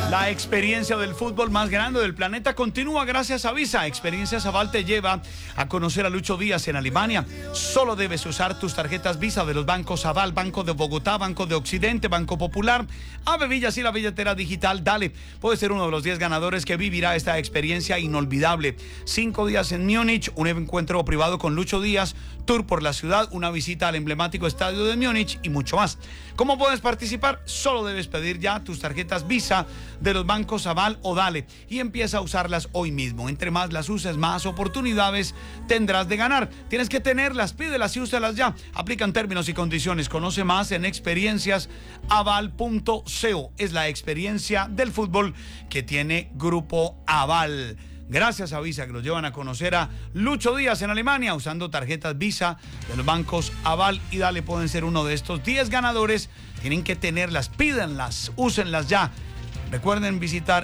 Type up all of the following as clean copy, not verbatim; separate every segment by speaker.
Speaker 1: La experiencia del fútbol más grande del planeta continúa gracias a Visa. Experiencias Aval te lleva a conocer a Lucho Díaz en Alemania. Solo debes usar tus tarjetas Visa de los bancos Aval, Banco de Bogotá, Banco de Occidente, Banco Popular, Ave Villas y la billetera digital Dale. Puedes ser uno de los 10 ganadores que vivirá esta experiencia inolvidable. 5 días en Múnich, un encuentro privado con Lucho Díaz, tour por la ciudad, una visita al emblemático estadio de Múnich y mucho más. ¿Cómo puedes participar? Solo debes pedir ya tus tarjetas Visa de los bancos Aval o Dale y empieza a usarlas hoy mismo. Entre más las uses, más oportunidades tendrás de ganar. Tienes que tenerlas, pídelas y úsalas ya. Aplican términos y condiciones. Conoce más en experienciasaval.co. Es la experiencia del fútbol que tiene Grupo Aval. Gracias a Visa, que nos llevan a conocer a Lucho Díaz en Alemania usando tarjetas Visa de los bancos Aval y Dale. Pueden ser uno de estos 10 ganadores. Tienen que tenerlas, pídanlas, úsenlas ya. Recuerden visitar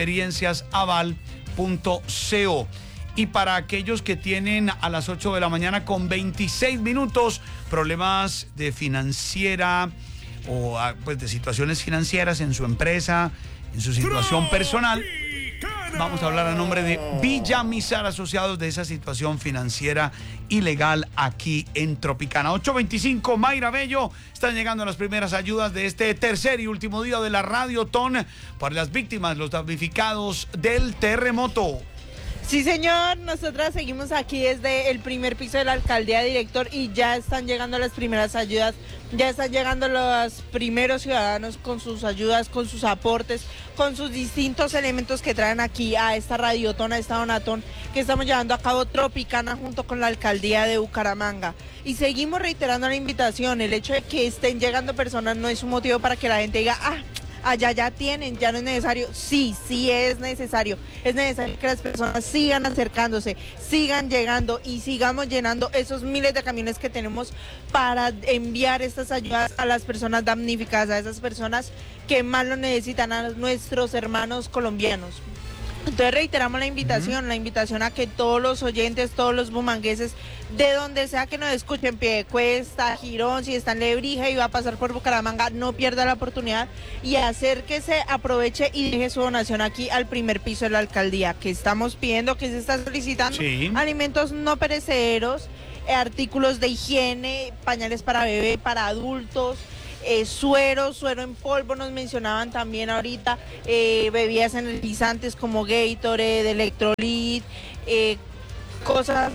Speaker 1: experienciasaval.co. Y para aquellos que tienen a las 8 de la mañana con 26 minutos problemas de financiera o pues de situaciones financieras en su empresa, en su situación personal, vamos a hablar a nombre de Villamizar Asociados de esa situación financiera ilegal aquí en Tropicana. 8:25, Mayra Bello. Están llegando las primeras ayudas de este tercer y último día de la Radiotón para las víctimas, los damnificados del terremoto.
Speaker 2: Sí, señor, nosotras seguimos aquí desde el primer piso de la alcaldía, director, y ya están llegando las primeras ayudas, ya están llegando los primeros ciudadanos con sus ayudas, con sus aportes, con sus distintos elementos que traen aquí a esta radiotón, a esta donatón que estamos llevando a cabo Tropicana junto con la alcaldía de Bucaramanga. Y seguimos reiterando la invitación, el hecho de que estén llegando personas no es un motivo para que la gente diga, allá ya tienen, ya no es necesario. Sí es necesario. Es necesario que las personas sigan acercándose, sigan llegando y sigamos llenando esos miles de camiones que tenemos para enviar estas ayudas a las personas damnificadas, a esas personas que más lo necesitan, a nuestros hermanos colombianos. Entonces reiteramos la invitación a que todos los oyentes, todos los bumangueses, de donde sea que nos escuchen, Piedecuesta, Girón, si está en Lebrija y va a pasar por Bucaramanga, no pierda la oportunidad y acérquese, aproveche y deje su donación aquí al primer piso de la alcaldía, que estamos pidiendo, que se está solicitando alimentos no perecederos, artículos de higiene, pañales para bebé, para adultos, suero en polvo, nos mencionaban también ahorita, bebidas energizantes como Gatorade, Electrolit, cosas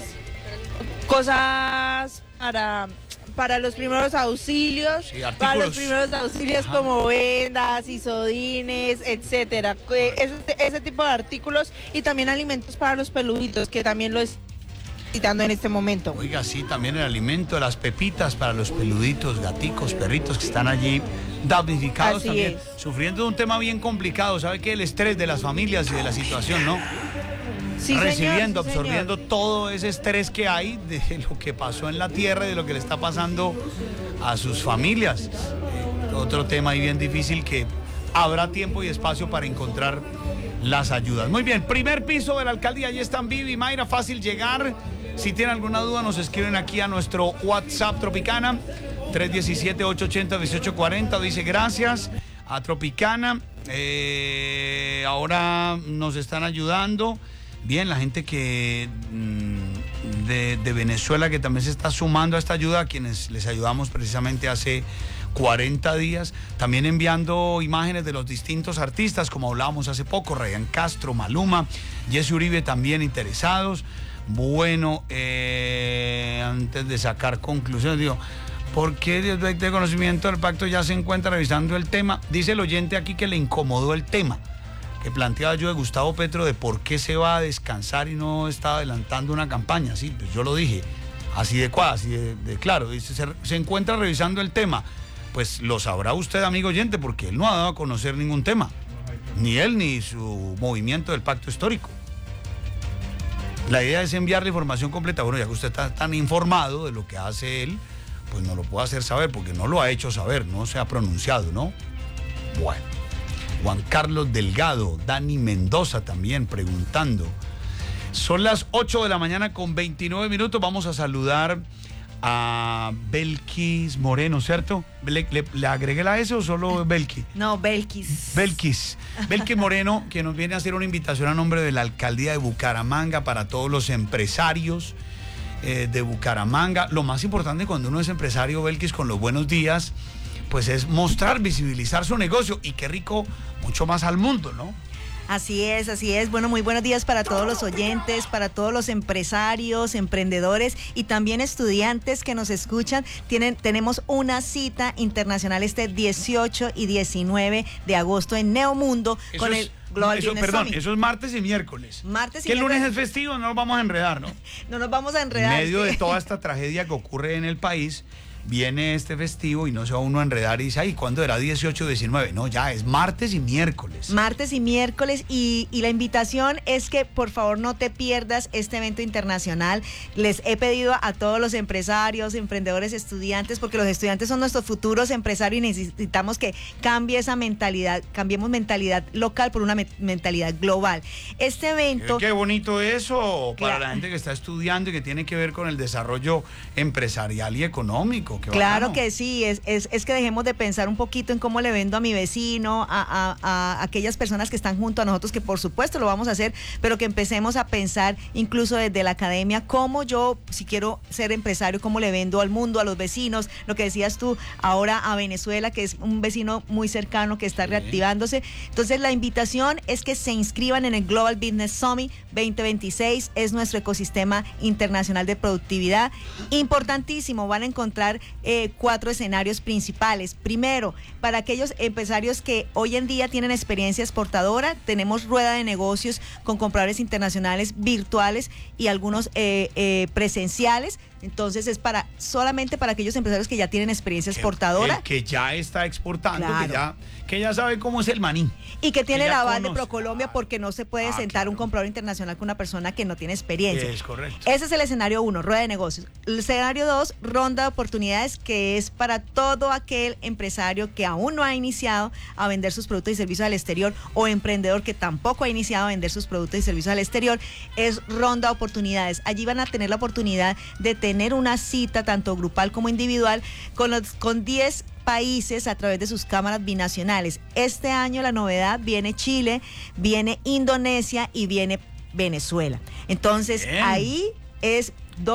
Speaker 2: para los primeros auxilios, como vendas, isodines, etcétera, ese tipo de artículos, y también alimentos para los peluditos, que también lo es en este momento.
Speaker 1: Oiga, sí, también el alimento, las pepitas para los peluditos, gaticos, perritos que están allí damnificados. Así también, sufriendo de un tema bien complicado. ¿Sabe qué? El estrés de las familias y de la situación, ¿no?
Speaker 2: Sí,
Speaker 1: recibiendo,
Speaker 2: señor,
Speaker 1: absorbiendo todo ese estrés que hay de lo que pasó en la tierra y de lo que le está pasando a sus familias. Otro tema ahí bien difícil que habrá tiempo y espacio para encontrar las ayudas. Muy bien, primer piso de la alcaldía, allí están Vivi y Mayra, fácil llegar. Si tienen alguna duda, nos escriben aquí a nuestro WhatsApp Tropicana, 317-880-1840. Dice gracias a Tropicana. Ahora nos están ayudando. Bien, la gente que de Venezuela que también se está sumando a esta ayuda, a quienes les ayudamos precisamente hace 40 días, también enviando imágenes de los distintos artistas, como hablábamos hace poco, Ryan Castro, Maluma, Jesse Uribe también interesados. Bueno, antes de sacar conclusiones, digo, ¿por qué desde de conocimiento del pacto ya se encuentra revisando el tema? Dice el oyente aquí que le incomodó el tema que planteaba yo de Gustavo Petro de por qué se va a descansar y no está adelantando una campaña. Sí, pues yo lo dije, así de claro, dice, se encuentra revisando el tema. Pues lo sabrá usted, amigo oyente, porque él no ha dado a conocer ningún tema, ni él ni su movimiento del pacto histórico. La idea es enviarle información completa. Bueno, ya que usted está tan informado de lo que hace él, pues no lo puede hacer saber, porque no lo ha hecho saber, no se ha pronunciado, ¿no? Bueno, Juan Carlos Delgado, Dani Mendoza también preguntando. Son las 8 de la mañana con 29 minutos. Vamos a saludar a Belkis Moreno, ¿cierto? ¿Le agregué la S o solo Belkis?
Speaker 2: No, Belkis.
Speaker 1: Belkis Moreno, que nos viene a hacer una invitación a nombre de la alcaldía de Bucaramanga para todos los empresarios de Bucaramanga. Lo más importante cuando uno es empresario, Belkis, con los buenos días, pues es mostrar, visibilizar su negocio, y qué rico, mucho más al mundo, ¿no?
Speaker 3: Así es, así es. Bueno, muy buenos días para todos los oyentes, para todos los empresarios, emprendedores y también estudiantes que nos escuchan. Tenemos una cita internacional este 18 y 19 de agosto en Neomundo con el Global Business Summit.
Speaker 1: Eso es martes y miércoles.
Speaker 3: Martes y
Speaker 1: que el
Speaker 3: miércoles.
Speaker 1: lunes es festivo, no nos vamos a enredar, ¿no?
Speaker 3: No nos vamos a enredar.
Speaker 1: En medio
Speaker 3: sí.
Speaker 1: de toda esta tragedia que ocurre en el país, viene este festivo y no se va uno a enredar y dice, ay, ¿cuándo era 18 o 19? No, ya es martes y miércoles.
Speaker 3: Martes y miércoles, y la invitación es que por favor no te pierdas este evento internacional. Les he pedido a todos los empresarios, emprendedores, estudiantes, porque los estudiantes son nuestros futuros empresarios y necesitamos que cambie esa mentalidad, cambiemos mentalidad local por una mentalidad global. Este evento...
Speaker 1: Qué bonito eso para
Speaker 3: Claro.
Speaker 1: la gente que está estudiando y que tiene que ver con el desarrollo empresarial y económico. Qué
Speaker 3: Claro
Speaker 1: bacano.
Speaker 3: que sí, es que dejemos de pensar un poquito en cómo le vendo a mi vecino, a aquellas personas que están junto a nosotros, que por supuesto lo vamos a hacer, pero que empecemos a pensar incluso desde la academia, cómo yo, si quiero ser empresario, cómo le vendo al mundo, a los vecinos, lo que decías tú, ahora a Venezuela, que es un vecino muy cercano que está reactivándose. Entonces la invitación es que se inscriban en el Global Business Summit 2026, es nuestro ecosistema internacional de productividad. Importantísimo, van a encontrar 4 escenarios principales. Primero, para aquellos empresarios que hoy en día tienen experiencia exportadora, tenemos rueda de negocios con compradores internacionales virtuales y algunos presenciales. Entonces es solamente para aquellos empresarios que ya tienen experiencia exportadora.
Speaker 1: Que ya está exportando,
Speaker 3: Claro.
Speaker 1: que ya sabe cómo es el maní.
Speaker 3: Y que tiene
Speaker 1: Que
Speaker 3: el
Speaker 1: ya
Speaker 3: aval de
Speaker 1: conoce.
Speaker 3: ProColombia, porque no se puede sentar un comprador internacional con una persona que no tiene experiencia.
Speaker 1: Es correcto.
Speaker 3: Ese es el escenario 1, rueda de negocios. El escenario 2, ronda de oportunidades, que es para todo aquel empresario que aún no ha iniciado a vender sus productos y servicios al exterior, o emprendedor que tampoco ha iniciado a vender sus productos y servicios al exterior. Es ronda de oportunidades. Allí van a tener la oportunidad de tener una cita, tanto grupal como individual, con 10 países a través de sus cámaras binacionales. Este año la novedad, viene Chile, viene Indonesia y viene Venezuela. Entonces,
Speaker 1: Bien.
Speaker 3: ahí es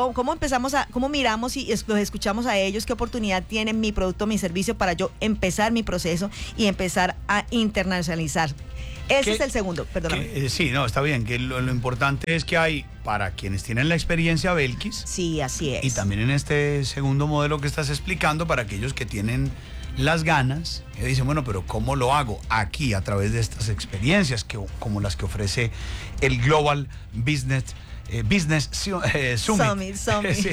Speaker 3: cómo miramos y los escuchamos a ellos, qué oportunidad tiene mi producto, mi servicio, para yo empezar mi proceso y empezar a internacionalizar. Ese es el segundo, perdóname.
Speaker 1: Sí, no, está bien, que lo importante es que hay, para quienes tienen la experiencia Belkis,
Speaker 3: Sí, así es.
Speaker 1: y también en este segundo modelo que estás explicando, para aquellos que tienen las ganas, que dicen, bueno, pero ¿cómo lo hago? Aquí, a través de estas experiencias, como las que ofrece el Global Business Summit.
Speaker 3: Summit.
Speaker 1: Sí.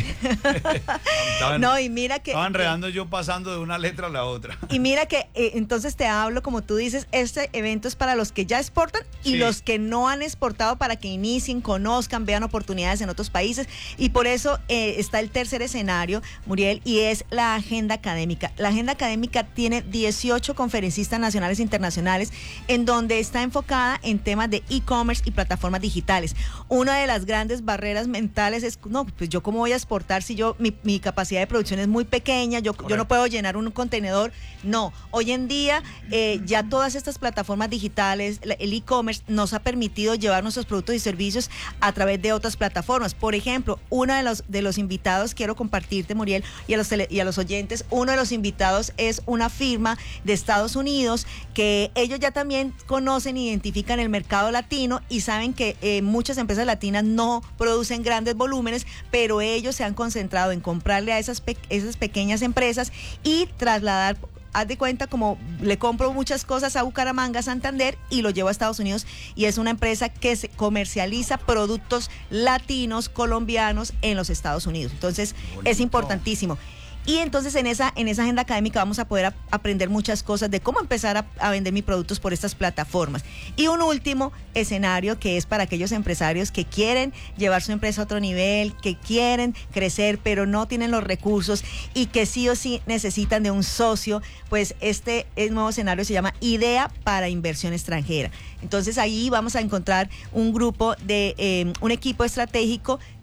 Speaker 3: No, y mira que...
Speaker 1: Estaba enredando yo pasando de una letra a la otra.
Speaker 3: Y mira que entonces te hablo, como tú dices, este evento es para los que ya exportan y
Speaker 1: Sí.
Speaker 3: los que no han exportado, para que inicien, conozcan, vean oportunidades en otros países. Y por eso está el tercer escenario, Muriel, y es la agenda académica. La agenda académica tiene 18 conferencistas nacionales e internacionales, en donde está enfocada en temas de e-commerce y plataformas digitales. Una de las grandes barreras mentales es, no, pues yo cómo voy a exportar si mi capacidad de producción es muy pequeña, yo no puedo llenar un contenedor. No, hoy en día ya todas estas plataformas digitales, el e-commerce nos ha permitido llevar nuestros productos y servicios a través de otras plataformas. Por ejemplo, uno de los invitados, quiero compartirte, Muriel, y a los oyentes, uno de los invitados es una firma de Estados Unidos, que ellos ya también conocen, identifican el mercado latino y saben que muchas empresas latinas no producen grandes volúmenes, pero ellos se han concentrado en comprarle a esas pequeñas empresas y trasladar. Haz de cuenta como le compro muchas cosas a Bucaramanga, Santander, y lo llevo a Estados Unidos, y es una empresa que se comercializa productos latinos, colombianos en los Estados Unidos. Entonces, es importantísimo. Y entonces en esa agenda académica vamos a poder aprender muchas cosas de cómo empezar a vender mis productos por estas plataformas. Y un último escenario, que es para aquellos empresarios que quieren llevar su empresa a otro nivel, que quieren crecer pero no tienen los recursos y que sí o sí necesitan de un socio. Pues este nuevo escenario se llama Idea para Inversión Extranjera. Entonces ahí vamos a encontrar un grupo un equipo estratégico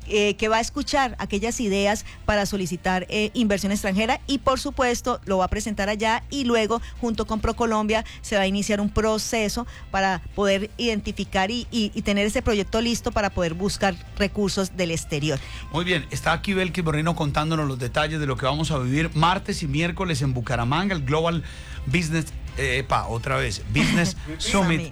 Speaker 3: que va a escuchar aquellas ideas para solicitar inversión extranjera y por supuesto lo va a presentar allá y luego junto con ProColombia se va a iniciar un proceso para poder identificar y tener ese proyecto listo para poder buscar recursos del exterior.
Speaker 1: Muy bien, está aquí Belkis Borrino contándonos los detalles de lo que vamos a vivir martes y miércoles en Bucaramanga, el Global Business, Business Summit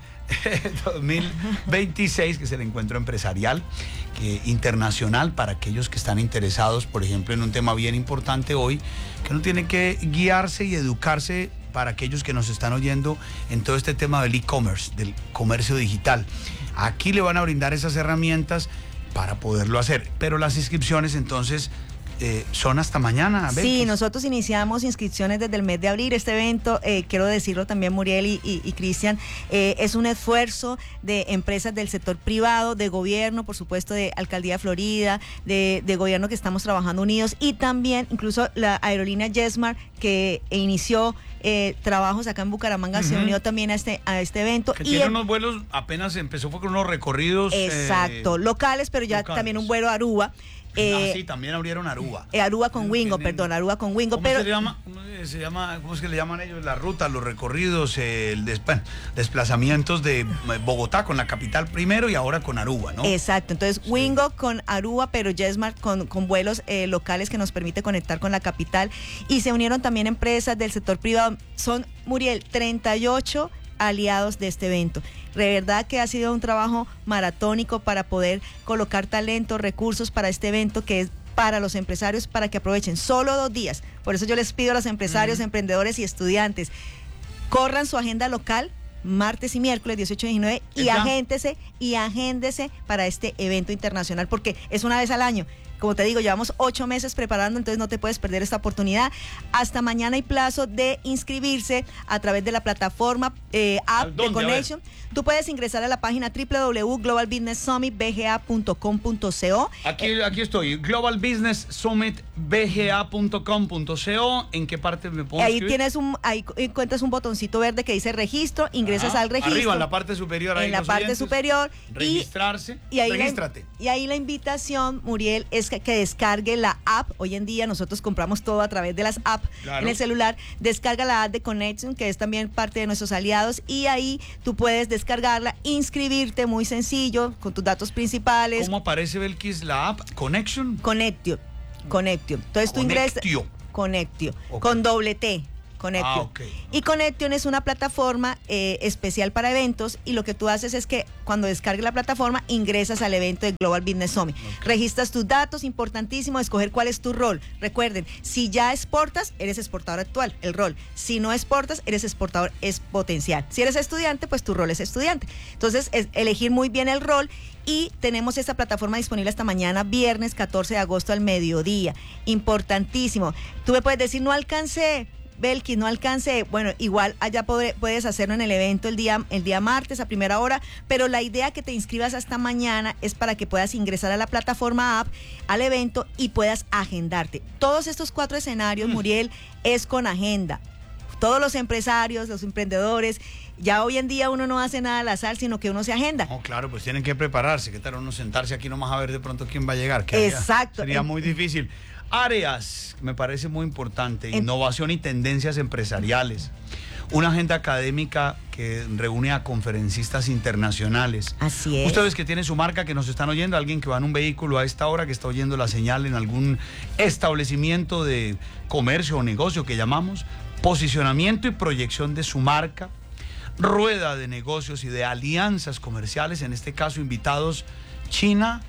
Speaker 1: 2026, que es el encuentro empresarial internacional para aquellos que están interesados, por ejemplo, en un tema bien importante hoy, que uno tiene que guiarse y educarse para aquellos que nos están oyendo en todo este tema del e-commerce, del comercio digital. Aquí le van a brindar esas herramientas para poderlo hacer, pero las inscripciones entonces son hasta mañana.
Speaker 3: Sí, nosotros iniciamos inscripciones desde el mes de abril. Este evento, quiero decirlo también, Muriel y Cristian, es un esfuerzo de empresas del sector privado, de gobierno, por supuesto, de Alcaldía de Florida, de gobierno que estamos trabajando unidos y también incluso la aerolínea JetSmart que inició trabajos acá en Bucaramanga, se unió también a este evento.
Speaker 1: Que tiene unos vuelos, apenas empezó fue con unos recorridos.
Speaker 3: Exacto, locales, pero ya también un vuelo a Aruba.
Speaker 1: Sí, también abrieron Aruba.
Speaker 3: Aruba con Wingo, Aruba con Wingo.
Speaker 1: ¿Cómo se llama? ¿Cómo es que le llaman ellos? Las rutas, los recorridos, desplazamientos de Bogotá con la capital primero y ahora con Aruba, ¿no?
Speaker 3: Exacto, entonces sí. Wingo con Aruba, pero JetSmart con vuelos locales que nos permite conectar con la capital. Y se unieron también empresas del sector privado. Son, Muriel, 38 aliados de este evento. De verdad que ha sido un trabajo maratónico para poder colocar talento, recursos para este evento que es para los empresarios, para que aprovechen solo 2 días. Por eso yo les pido a los empresarios, emprendedores y estudiantes, corran su agenda local martes y miércoles 18 y 19 y agéndese para este evento internacional porque es una vez al año. Como te digo, llevamos 8 meses preparando, entonces no te puedes perder esta oportunidad. Hasta mañana hay plazo de inscribirse a través de la plataforma app de Connection. Tú puedes ingresar a la página www.globalbusinesssummitbga.com.co.
Speaker 1: Aquí estoy, globalbusinesssummitbga.com.co. ¿En qué parte me puedo inscribir?
Speaker 3: Ahí encuentras un botoncito verde que dice registro, ingresas al registro.
Speaker 1: Arriba, en la parte superior.
Speaker 3: En la parte superior.
Speaker 1: Registrarse, regístrate.
Speaker 3: Y ahí la invitación, Muriel, es que descargue la app. Hoy en día nosotros compramos todo a través de las apps en el celular. Descarga la app de Connection, que es también parte de nuestros aliados, y ahí tú puedes descargarla, inscribirte, muy sencillo, con tus datos principales.
Speaker 1: ¿Cómo aparece, Belkis, la app? ¿Connection?
Speaker 3: Connectio. Entonces tú ingresas... Connectio, okay. Con doble T. Connection.
Speaker 1: Okay.
Speaker 3: Y Connection es una plataforma especial para eventos y lo que tú haces es que cuando descargues la plataforma ingresas al evento de Global Business Summit. Okay. Registras tus datos, importantísimo, escoger cuál es tu rol. Recuerden, si ya exportas, eres exportador actual, el rol. Si no exportas, eres exportador potencial. Si eres estudiante, pues tu rol es estudiante. Entonces, es elegir muy bien el rol. Y tenemos esta plataforma disponible hasta mañana, viernes 14 de agosto al mediodía. Importantísimo. Tú me puedes decir, no alcancé, Belkis, no alcancé. Bueno, igual allá puedes hacerlo en el evento el día martes a primera hora, pero la idea que te inscribas hasta mañana es para que puedas ingresar a la plataforma app, al evento y puedas agendarte. Todos estos 4 escenarios, Muriel, es con agenda. Todos los empresarios, los emprendedores, ya hoy en día uno no hace nada al azar, sino que uno se agenda.
Speaker 1: No, claro, pues tienen que prepararse. ¿Qué tal uno sentarse aquí nomás a ver de pronto quién va a llegar?
Speaker 3: Exacto.
Speaker 1: Sería muy difícil. Áreas, me parece muy importante, innovación y tendencias empresariales. Una agenda académica que reúne a conferencistas internacionales.
Speaker 3: Así es.
Speaker 1: Ustedes que tienen su marca, que nos están oyendo, alguien que va en un vehículo a esta hora, que está oyendo la señal en algún establecimiento de comercio o negocio que llamamos, posicionamiento y proyección de su marca, rueda de negocios y de alianzas comerciales, en este caso invitados China.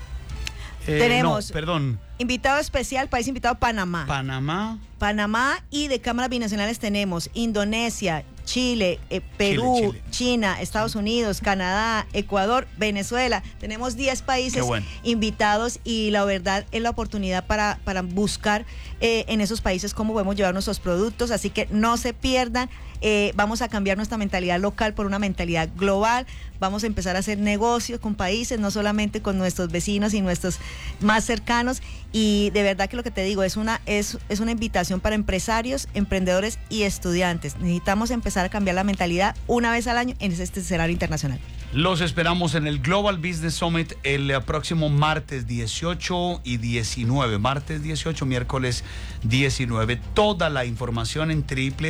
Speaker 3: Tenemos
Speaker 1: perdón.
Speaker 3: Invitado especial, país invitado Panamá. Panamá y de cámaras binacionales tenemos Indonesia, Chile, Perú, China, Estados Unidos, Canadá, Ecuador, Venezuela. Tenemos 10 países invitados y la verdad es la oportunidad para buscar en esos países cómo podemos llevar nuestros productos. Así que no se pierdan. Vamos a cambiar nuestra mentalidad local por una mentalidad global. Vamos a empezar a hacer negocios con países, no solamente con nuestros vecinos y nuestros más cercanos. Y de verdad que lo que te digo es una invitación para empresarios, emprendedores y estudiantes. Necesitamos empezar empezar a cambiar la mentalidad una vez al año en este escenario internacional.
Speaker 1: Los esperamos en el Global Business Summit el próximo martes 18 y 19. Martes 18, miércoles 19. Toda la información en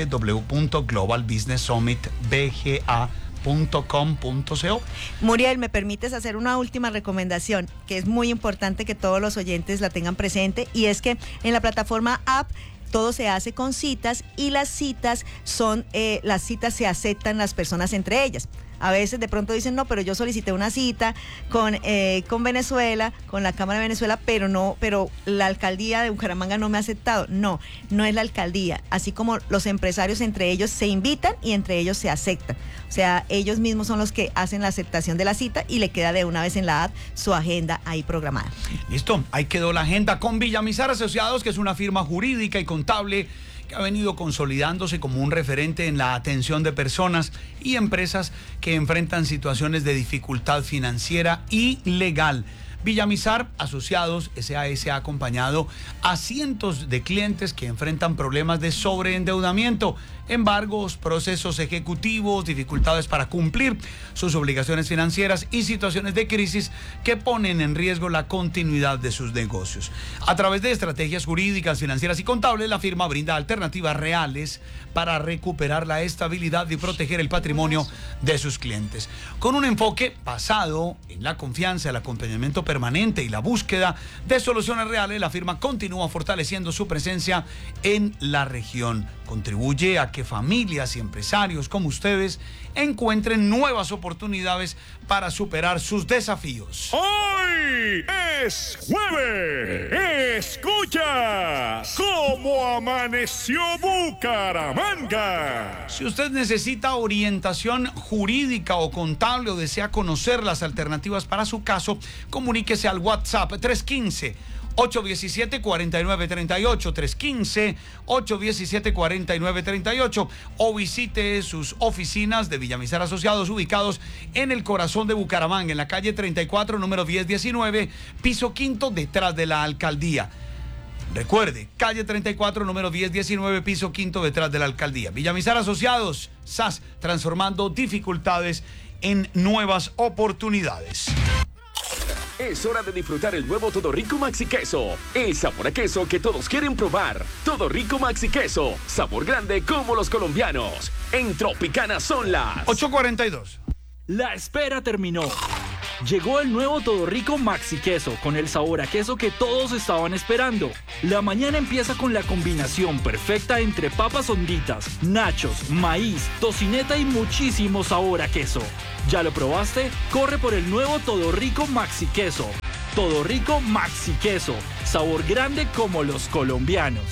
Speaker 1: www.globalbusinesssummitbga.com.co.
Speaker 3: Muriel, ¿me permites hacer una última recomendación que es muy importante que todos los oyentes la tengan presente? Y es que en la plataforma App todo se hace con citas y las citas se aceptan las personas entre ellas. A veces de pronto dicen, no, pero yo solicité una cita con Venezuela, con la Cámara de Venezuela, pero la alcaldía de Bucaramanga no me ha aceptado. No es la alcaldía. Así como los empresarios entre ellos se invitan y entre ellos se aceptan. O sea, ellos mismos son los que hacen la aceptación de la cita y le queda de una vez en la app su agenda ahí programada.
Speaker 1: Listo, ahí quedó la agenda con Villamizar Asociados, que es una firma jurídica y contable que ha venido consolidándose como un referente en la atención de personas y empresas que enfrentan situaciones de dificultad financiera y legal. Villamizar Asociados SAS ha acompañado a cientos de clientes que enfrentan problemas de sobreendeudamiento, embargos, procesos ejecutivos, dificultades para cumplir sus obligaciones financieras y situaciones de crisis que ponen en riesgo la continuidad de sus negocios. A través de estrategias jurídicas, financieras y contables, la firma brinda alternativas reales para recuperar la estabilidad y proteger el patrimonio de sus clientes. Con un enfoque basado en la confianza, el acompañamiento permanente y la búsqueda de soluciones reales, la firma continúa fortaleciendo su presencia en la región. Contribuye a que familias y empresarios como ustedes encuentren nuevas oportunidades para superar sus desafíos.
Speaker 4: Hoy es jueves. Escuchas cómo amaneció Bucaramanga.
Speaker 1: Si usted necesita orientación jurídica o contable o desea conocer las alternativas para su caso, comuníquese al WhatsApp 315-817-4938, 315-817-4938, o visite sus oficinas de Villamizar Asociados ubicados en el corazón de Bucaramanga, en la calle 34, número 1019, piso quinto, detrás de la alcaldía. Recuerde, calle 34, número 1019, piso quinto, detrás de la alcaldía. Villamizar Asociados, SAS, transformando dificultades en nuevas oportunidades.
Speaker 5: Es hora de disfrutar el nuevo Todo Rico Maxi Queso. El sabor a queso que todos quieren probar. Todo Rico Maxi Queso. Sabor grande como los colombianos. En Tropicana son las
Speaker 1: 8:42.
Speaker 6: La espera terminó. Llegó el nuevo Todo Rico Maxi Queso con el sabor a queso que todos estaban esperando. La mañana empieza con la combinación perfecta entre papas honditas, nachos, maíz, tocineta y muchísimo sabor a queso. ¿Ya lo probaste? Corre por el nuevo Todo Rico Maxi Queso. Todo Rico Maxi Queso. Sabor grande como los colombianos.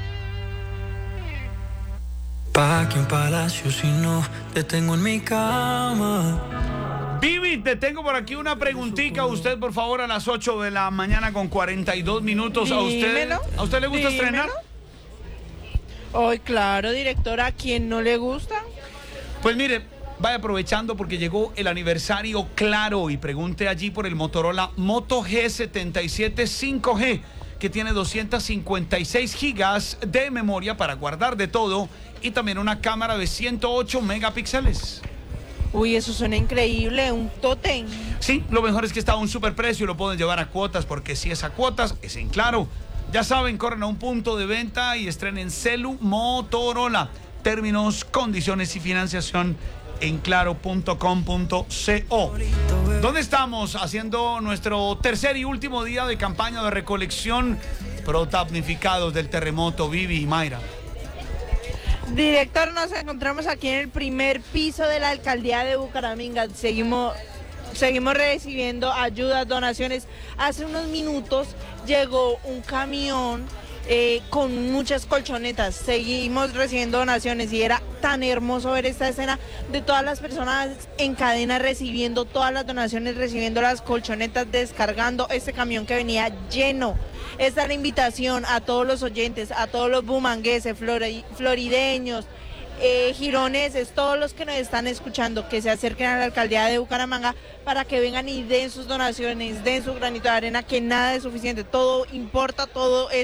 Speaker 7: Pa' que un palacio si no te tengo en mi cama.
Speaker 1: Vivi, te tengo por aquí una preguntita. Usted, por favor, a las 8 de la mañana con 42 minutos.
Speaker 2: Dímelo.
Speaker 1: ¿A usted le gusta estrenar?
Speaker 2: Hoy, claro, directora, ¿a quién no le gusta?
Speaker 1: Pues mire, vaya aprovechando porque llegó el aniversario Claro y pregunte allí por el Motorola Moto G77 5G, que tiene 256 gigas de memoria para guardar de todo y también una cámara de 108 megapíxeles.
Speaker 2: Uy, eso suena increíble, un tótem.
Speaker 1: Sí, lo mejor es que está a un superprecio y lo pueden llevar a cuotas, porque si es a cuotas, es en Claro. Ya saben, corren a un punto de venta y estrenen Celu Motorola. Términos, condiciones y financiación en claro.com.co. ¿Dónde estamos haciendo nuestro tercer y último día de campaña de recolección pro damnificados del terremoto, Vivi y Mayra?
Speaker 2: Director, nos encontramos aquí en el primer piso de la alcaldía de Bucaramanga. Seguimos recibiendo ayudas, donaciones. Hace unos minutos llegó un camión con muchas colchonetas. Seguimos recibiendo donaciones y era tan hermoso ver esta escena de todas las personas en cadena recibiendo todas las donaciones, recibiendo las colchonetas, descargando este camión que venía lleno. Esta es la invitación a todos los oyentes, a todos los bumangueses, florideños, gironeses, todos los que nos están escuchando, que se acerquen a la alcaldía de Bucaramanga para que vengan y den sus donaciones, den su granito de arena, que nada es suficiente, todo importa, todo es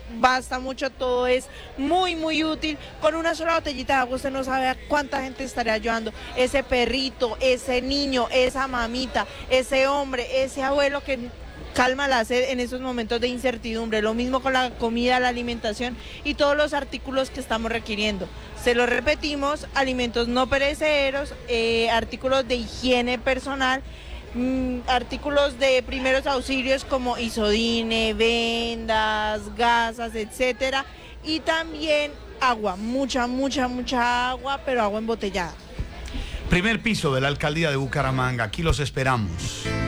Speaker 2: basta mucho, todo es muy, muy útil. Con una sola botellita de agua usted no sabe a cuánta gente estaría ayudando. Ese perrito, ese niño, esa mamita, ese hombre, ese abuelo que calma la sed en esos momentos de incertidumbre. Lo mismo con la comida, la alimentación y todos los artículos que estamos requiriendo. Se lo repetimos, alimentos no perecederos, artículos de higiene personal, artículos de primeros auxilios como isodine, vendas, gasas, etcétera, y también agua, mucha agua, pero agua embotellada.
Speaker 1: Primer piso de la alcaldía de Bucaramanga, aquí los esperamos.